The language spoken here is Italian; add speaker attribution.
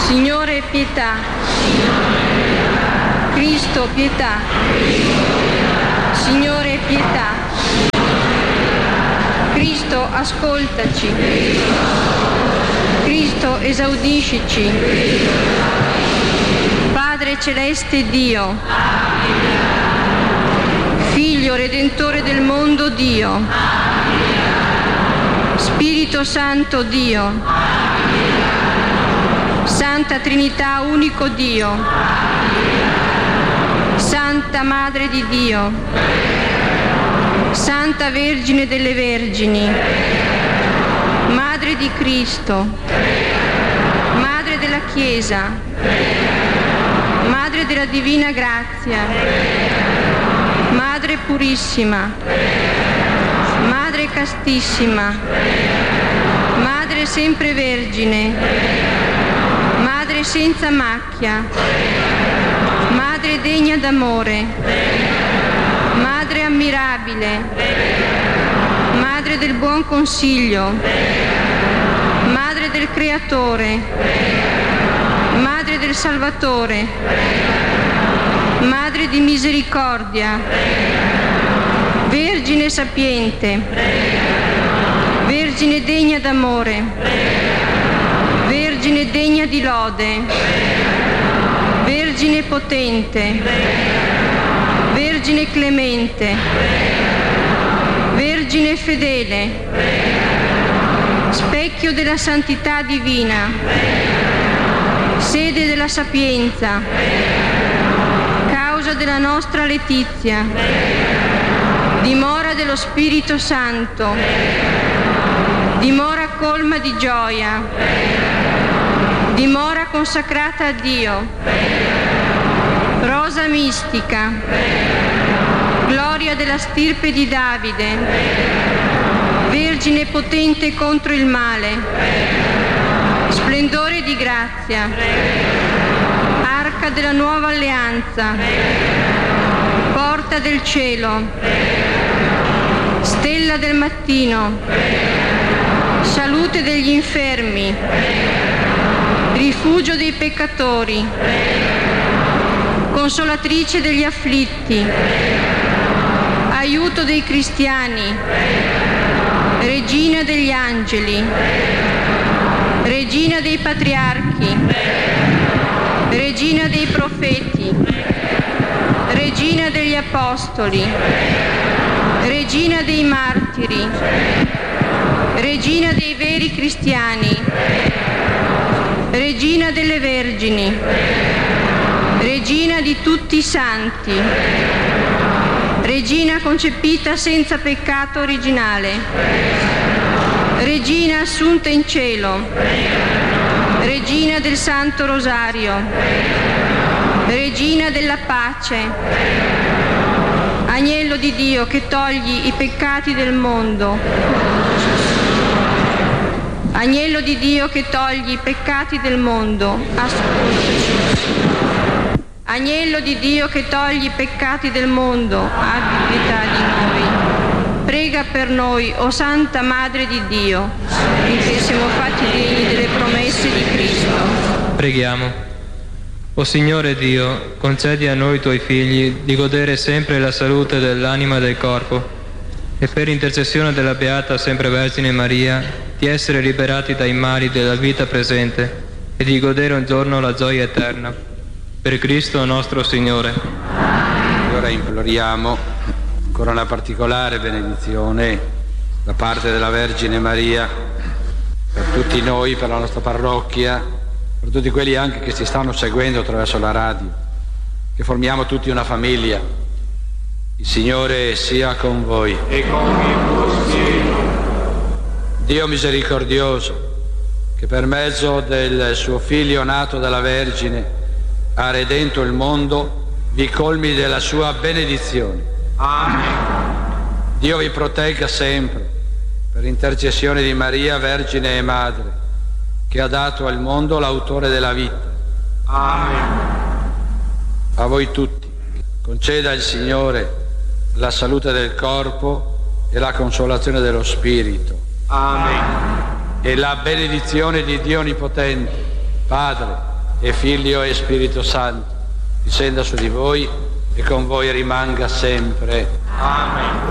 Speaker 1: Signore, pietà. Cristo, pietà. Signore, pietà. Cristo, ascoltaci. Cristo, esaudiscici. Padre celeste Dio, Figlio Redentore del mondo Dio, Spirito Santo Dio, Santa Trinità unico Dio, Santa Madre di Dio, Santa Vergine delle Vergini, Madre di Cristo, Madre della Chiesa, Madre della Divina Grazia, Madre Purissima, Madre Castissima, Madre Sempre Vergine, Madre senza macchia, Madre degna d'amore, Madre ammirabile, Madre del buon consiglio, Madre del Creatore, Madre del Salvatore, Madre di misericordia, Vergine sapiente, Vergine degna d'amore, Vergine degna di lode, Vergine potente, Vergine clemente, Vergine fedele, specchio della santità divina, sede della sapienza, causa della nostra letizia, dimora dello Spirito Santo, dimora colma di gioia, dimora consacrata a Dio, rosa mistica, gloria della stirpe di Davide, Vergine potente contro il male, splendore di grazia, arca della nuova alleanza, porta del cielo, stella del mattino, salute degli infermi, rifugio dei peccatori, consolatrice degli afflitti, aiuto dei cristiani, regina degli angeli, regina dei patriarchi, regina dei profeti, regina degli apostoli, regina dei martiri, regina dei veri cristiani, regina delle vergini, regina di tutti i santi, regina concepita senza peccato originale, regina assunta in cielo, regina del Santo Rosario, regina della pace, agnello di Dio che togli i peccati del mondo, agnello di Dio che togli i peccati del mondo, ascoltaci. Agnello di Dio che togli i peccati del mondo, abbi pietà di noi. Prega per noi, o Santa Madre di Dio, finché siamo fatti degni delle promesse di Cristo.
Speaker 2: Preghiamo. O Signore Dio, concedi a noi tuoi figli di godere sempre la salute dell'anima e del corpo, e per intercessione della Beata Sempre Vergine Maria, di essere liberati dai mali della vita presente e di godere un giorno la gioia eterna. Per Cristo nostro Signore.
Speaker 3: E ora imploriamo ancora una particolare benedizione da parte della Vergine Maria per tutti noi, per la nostra parrocchia, per tutti quelli anche che ci stanno seguendo attraverso la radio, che formiamo tutti una famiglia. Il Signore sia con voi.
Speaker 4: E con il tuo spirito.
Speaker 3: Dio misericordioso, che per mezzo del suo Figlio nato dalla Vergine ha redento il mondo, vi colmi della sua benedizione.
Speaker 4: Amen.
Speaker 3: Dio vi protegga sempre, per intercessione di Maria, Vergine e Madre, che ha dato al mondo l'autore della vita.
Speaker 4: Amen.
Speaker 3: A voi tutti, conceda il Signore la salute del corpo e la consolazione dello spirito.
Speaker 4: Amen.
Speaker 3: E la benedizione di Dio Onnipotente, Padre, e Figlio e Spirito Santo, discenda su di voi e con voi rimanga sempre.
Speaker 4: Amen.